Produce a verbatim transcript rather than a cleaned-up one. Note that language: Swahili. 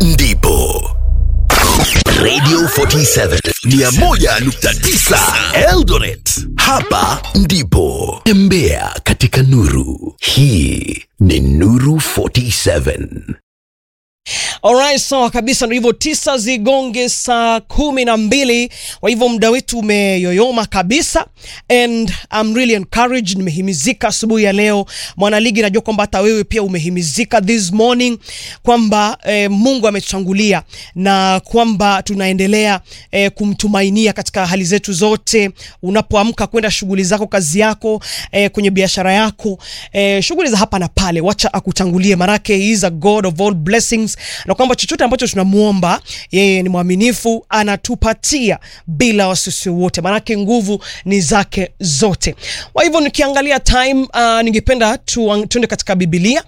ndipo Radio forty-seven mia moja nukta tisa Eldoret. Hapa ndipo tembea katika nuru. Hii ni Nuru forty-seven. Alright, sawa so, kabisa. Ndio hivyo, tisa zigonge saa kumi na mbili. Kwa hivyo muda wetu umeyoyoma kabisa, and I'm really encouraged. Nimehimizika asubuhi ya leo. Mwanaligi, najua kwamba hata wewe pia umehimizika this morning kwamba eh, Mungu ametutangulia na kwamba tunaendelea eh, kumtumainia katika hali zetu zote. Unapoamka kwenda shughuli zako, kazi yako, eh, kwenye biashara yako, eh, shughuli za hapa na pale, wacha akutangulie, marake he is a God of all blessings, na kwamba chochote ambacho tunamuomba yeye ni mwaminifu, anatupatia bila wasiwasi wote, manake nguvu ni zake zote. Kwa hivyo nikiangalia time, uh, ningependa tuende katika Biblia